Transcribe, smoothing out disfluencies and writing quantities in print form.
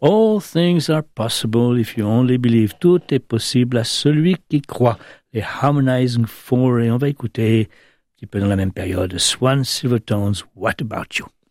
All things are possible if you only believe. Tout est possible à celui qui croit. Les Harmonizing Four, et on va écouter un petit peu dans la même période Swan Silvertones, What About You?